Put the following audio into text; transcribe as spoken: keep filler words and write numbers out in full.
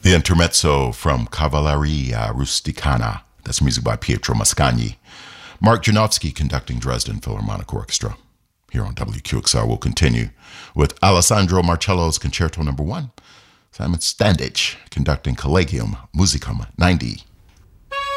The intermezzo from Cavalleria Rusticana. That's music by Pietro Mascagni. Mark Janowski conducting Dresden Philharmonic Orchestra. Here on W Q X R, we'll continue with Alessandro Marcello's Concerto Number One. Simon Standich conducting Collegium Musicum ninety.